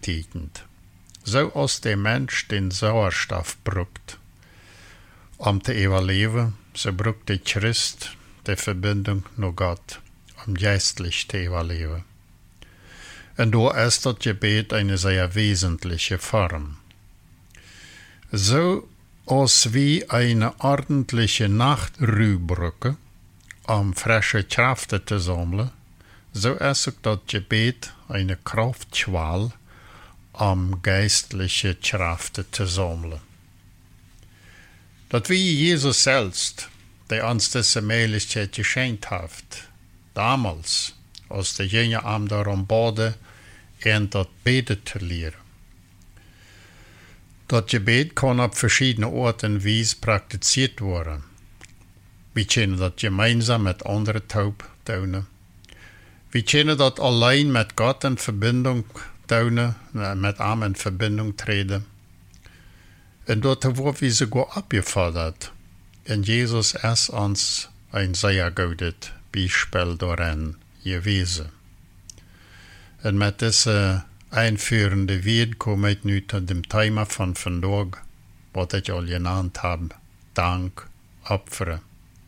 betekent. So als der Mensch den Sauerstoff braucht, te überleben, so braucht der Christ die Verbindung mit Gott, geistlich zu überleben. Und da ist das Gebet eine sehr wesentliche Form. So als wie eine ordentliche Nachtruhebrücke, frische Kräfte zu sammeln, so ist auch das Gebet eine Kraftschwall, geistliche Kräfte zu sammeln. Das wie Jesus selbst, der uns diese Möglichkeit geschenkt hat, damals, als der Jünger am darum baten, das Beten zu lernen. Das Gebet kann auf verschiedene Orten und Weise praktiziert werden. Wir können das gemeinsam mit anderen taub tun. Wir können das allein mit Gott in Verbindung tun, mit ihm in Verbindung treten. Und dort wird wir sogar abgefordert. Und Jesus ist uns ein sehr gutes Beispiel darin gewesen. Und mit dieser einführenden Wort komme ich nun zu dem Thema von vandaag, was ich al genannt habe, Dank, Opfern.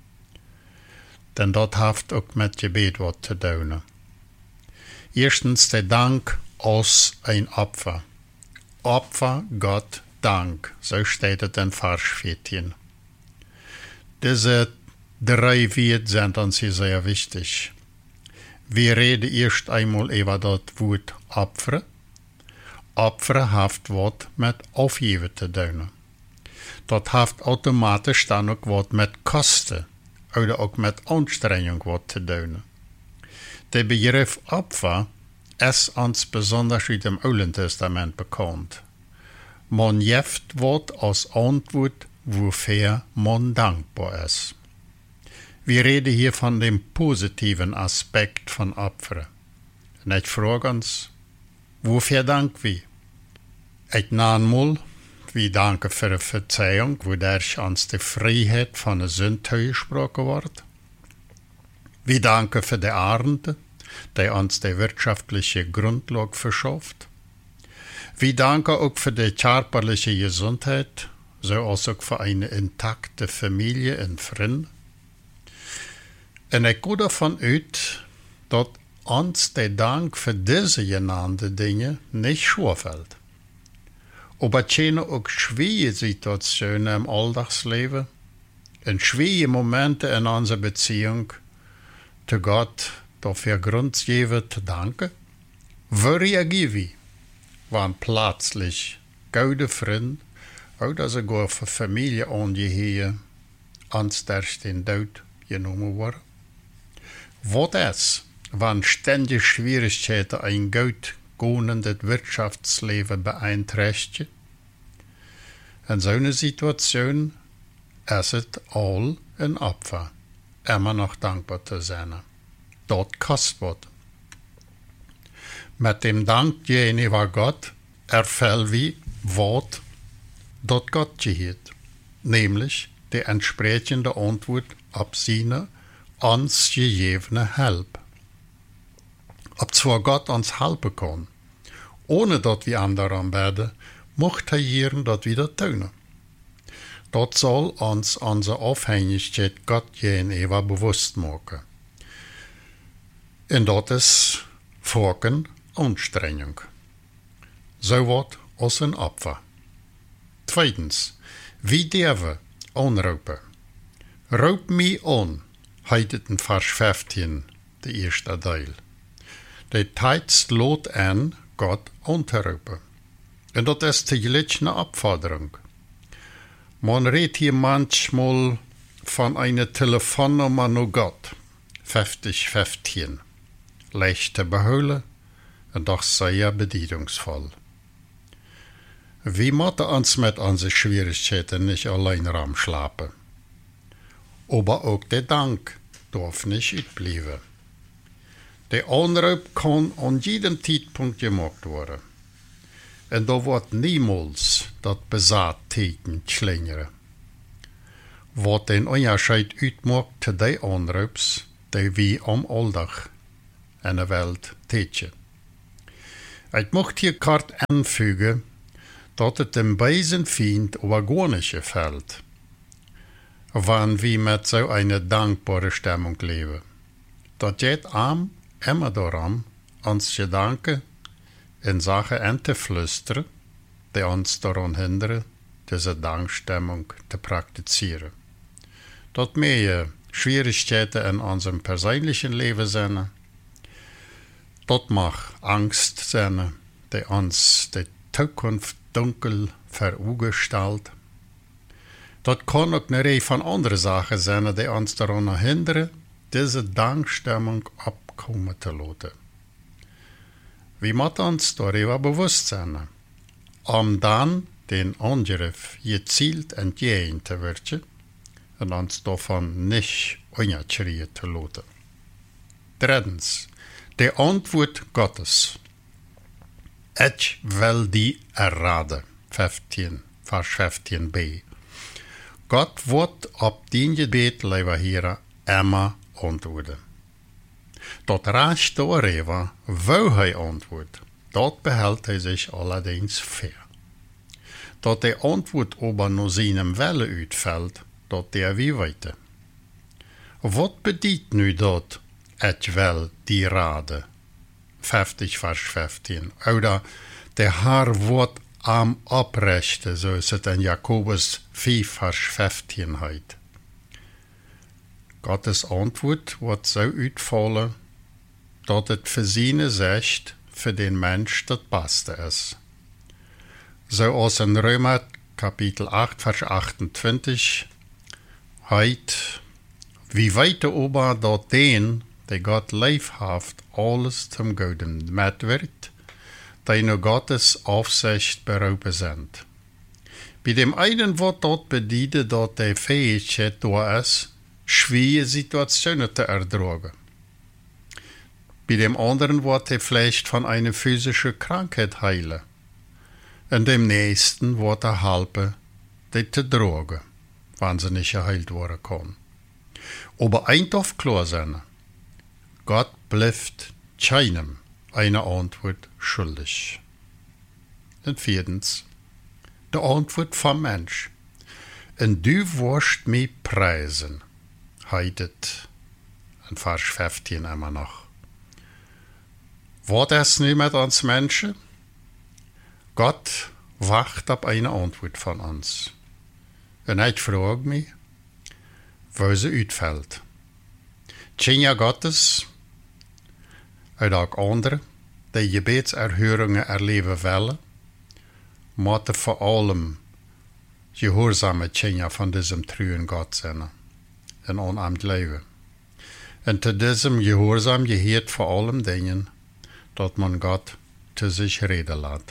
Denn das hat auch mit Gebet was zu tun. Erstens der Dank als ein Opfer. Opfer Gott Dank, so steht es in Vers 14. Diese 3 Wörter sind uns hier sehr wichtig. Wir reden erst einmal über das Wort Opfer. Opfer hat was mit Aufgeben zu tun. Das hat automatisch dann auch was mit Kosten oder auch mit Anstrengung was zu tun. Der Begriff Opfer ist uns besonders in dem Alten Testament bekannt. Man gibt was als Antwort, wofür man dankbar ist. Wir reden hier von dem positiven Aspekt von Opfern. Und ich frage uns, wofür danken wir? Ich nenne wir danken für die Verzeihung, wodurch uns die Freiheit von der Sünde gesprochen wird. Wir danken für die Ernte, die uns die wirtschaftliche Grundlage verschafft. Wir danken auch für die körperliche Gesundheit, so als auch für eine intakte Familie und Freunde. Und ich gehe davon aus, dass uns der Dank für diese genannten Dinge nicht schwerfällt. Aber es können auch schwierige Situationen im Alltagsleben und schwierige Momente in unserer Beziehung zu Gott dafür Grund geben zu danken. Wie reagieren wir, wenn plötzlich gute Freunde oder sogar für Familienangehörige uns durch den Tod genommen wurden? Was ist, wenn ständige Schwierigkeiten ein gut gehendes Wirtschaftsleben beeinträchtigen? In so einer Situation ist es all ein Opfer, immer noch dankbar zu sein. Dort kostet was. Mit dem Dank gegenüber Gott erfällt wir, was dort Gott gehört, nämlich die entsprechende Antwort auf seine uns gegebene Hilfe. Ob zwar Gott uns helfen kann, ohne dass wir anderen werden, macht er hier, dass wir das tun. Das soll uns unsere Abhängigkeit Gott gegenüber bewusst machen. Und das ist Folgen Anstrengung. So wird als ein Opfer. Zweitens, wie dürfen anrufen? Ruf mich an, heißt in Vers 15, der erste Teil. Der Text lädt an, Gott anzurufen. Und das ist täglich eine Abforderung. Man redet hier manchmal von einer Telefonnummer nach Gott, 5015. Leicht zu beholen und doch sehr bedeutungsvoll. Wir müssen uns mit unseren Schwierigkeiten nicht allein rumschlafen. Aber auch der Dank darf nicht utbleiben. Der Anruf kann an jedem Zeitpunkt gemacht werden. Und da wird niemals das Besattteken schlingern. Was den Unterschied ausmacht zu den Anrufs, die wir am Alltag in der Welt tätigen. Ich möchte hier kort anfügen, dass es dem bösen Feind aber gar nicht gefällt, wann wir mit so einer dankbaren Stimmung leben. Das geht immer darum, uns Gedanken in Sachen anzuflüstern, die uns daran hindern, diese Dankstimmung zu praktizieren. Dort mehr Schwierigkeiten in unserem persönlichen Leben sind, dort mag Angst sein, die uns die Zukunft dunkel verurgestaltet. Dort kann auch eine Reihe von anderen Sachen sein, die uns daran hindern, diese Dankstimmung abkommen zu lassen. Wir müssen uns darüber bewusst sein, dann den Angriff gezielt entgegen zu wirken und uns davon nicht unerschrecken zu lassen. Drittens, die Antwort Gottes. Ich will die erraten. 15, Vers 15b. Gott wird auf dein Gebet, lieber Herr, immer antworten. Dat Recht darüber, wo er antwortet, dort behält er sich allerdings fair. Dat die Antwort aber nur seinem Wille uitfällt, dat der wie weiter. Wat bedeutet nu dat, ich will die Rade? 50 Vers 15. Oder der Herr wird am Abrechten, so ist es in Jakobus 5 Vers 15 heißt. Gottes Antwort wird so uitvallen, dass es für seine Sicht für den Mensch das Beste ist. So aus in Römer Kapitel 8, Vers 28 heißt, wie weiter aber dort den, der Gott leibhaft alles zum Guten mit wird, die nur Gottes Aufsicht beraubt sind. Bei dem einen wird dort bedient, dass die Fähigkeit da ist, schwere Situationen zu ertragen. Bei dem anderen wird er vielleicht von einer physischen Krankheit heilen. Und dem nächsten wird er helfen, die zu tragen, wenn sie nicht geheilt werden kann. Aber eins darf klar sein, Gott bleibt keinem eine Antwort schuldig. Und viertens, die Antwort vom Mensch. Und du wirst mich preisen, heidet in Vers 15 immer noch. Wird es nicht mit uns Menschen? Gott wacht auf eine Antwort von uns. Und ich frage mich, wo sie ausfällt. Kinder Gottes, oder auch andere, die Gebetserhörungen erleben wollen, müssen vor allem gehorsame Kinder von diesem treuen Gott sein, in unamt Leben. Und zu diesem Gehorsam gehört vor allem Dingen, dass man Gott zu sich reden lässt.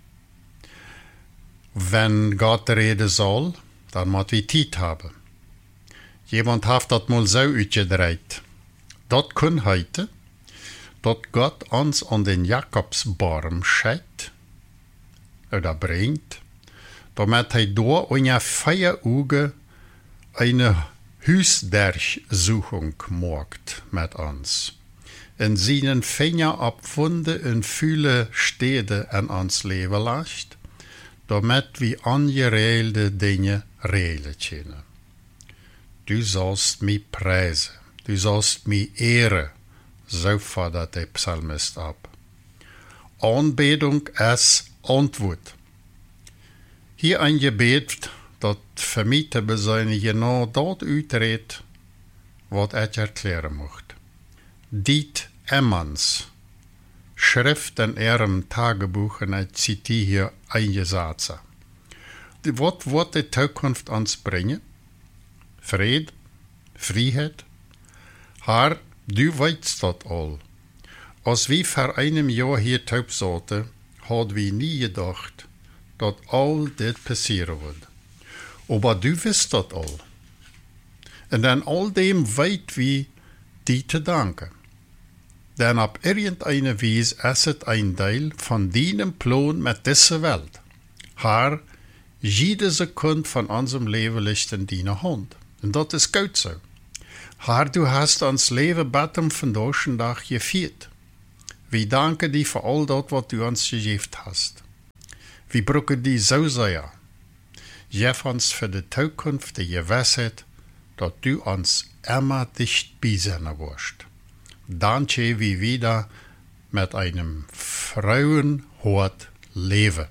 Wenn Gott reden soll, dann muss wir Zeit haben. Jemand hat das mal so uitgedreht. Das kann heute, dass Gott uns an den Jakobsbaum schickt oder bringt, damit er da unter 4 Augen eine Huisdurchsuchung macht mit uns. In seinen Finger abwunde in viele Städte an uns leben lässt, damit wir angeregelte Dinge regeln können. Du sollst mich preisen, du sollst mich ehren, so fordert der Psalmist ab. Anbetung ist Antwort. Hier ein Gebet, das für mich zu beseine genau dort uitredet, was ich erklären möchte. Diet Emmans, Schrift in ihrem Tagebuch, und ich zitiere hier einige Sätze. Was wird die Zukunft uns bringen? Fried, Freiheit? Herr, du weißt das all. Als wir vor einem Jahr hier taub saßen, hadden wir nie gedacht, dass all das passieren wird. Aber du weißt das all. Und an all dem weit wir dir zu danken. Denn auf irgendeine Weise ist es ein Teil von deinem Plan mit dieser Welt. Herr, jede Sekunde von unserem Leben liegt in deiner Hand. Und das ist gut so. Herr, du hast uns Leben bis zum vandaag geführt. Wir danken dir für all das, was du uns gegeben hast. Wir brauchen die so sehr. Geef uns für die Zukunft die Gewissheit, dass du uns immer dicht bei sein wirst. Dann können wir wieder mit einem Frauenhort leben.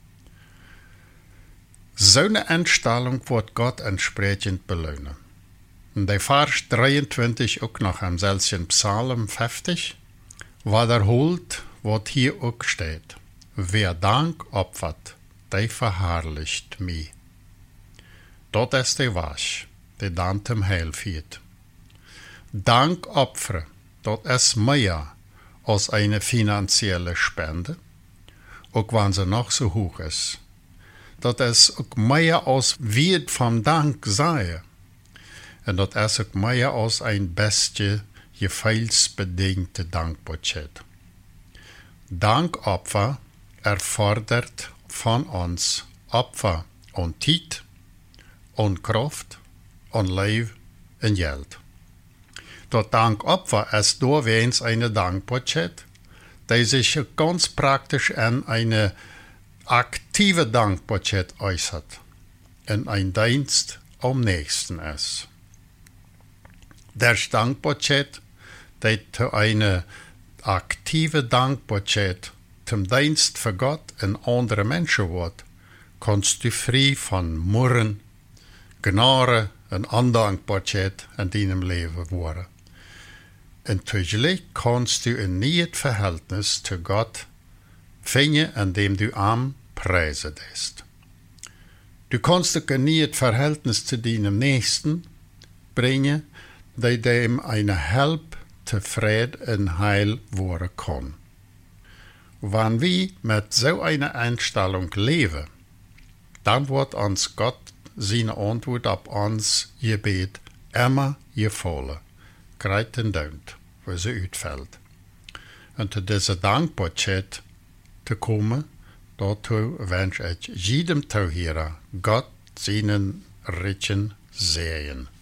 So eine Einstellung wird Gott entsprechend belohnen. In der Vers 23 auch noch im selben Psalm 50 wiederholt, was hier auch steht. Wer Dank opfert, der verherrlicht mich. Dat is de was, die dan zum Heil führt. Dank opfern, dat is mehr als eine finanzielle Spende, auch wenn sie noch so hoch ist. Dat is auch mehr als wie vom Dank sei. Und dat is auch mehr als ein beste, gefühlsbedingte Dankbarkeit. Dankopfer erfordert von uns Opfer und Zeit, und Kraft, und Leben und Geld. Dat Dankopfer ist doorweens eine Dankbarkeit, die sich ganz praktisch in eine aktive Dankbarkeit äußert, in ein Dienst am nächsten ist. Der Dankbarkeit, die zu eine aktive Dankbarkeit zum Dienst für Gott und andere Menschen wird, kannst du frei von Murren, Gnade und Undankbarkeit in deinem Leben werden. Und zugleich kannst du ein neues Verhältnis zu Gott finden, indem du am preisen lässt. Du kannst auch ein neues Verhältnis zu deinem Nächsten bringen, der dem eine Help zu Frieden und Heil werden kann. Wenn wir mit so einer Einstellung leben, dann wird uns Gott seine Antwort auf uns Gebet immer gefallen, gerade und dauert, wo sie ausfällt. Und zu dieser Dankbarkeit zu kommen, dazu wünsche ich jedem Zuhörer Gott seinen reichen Segen.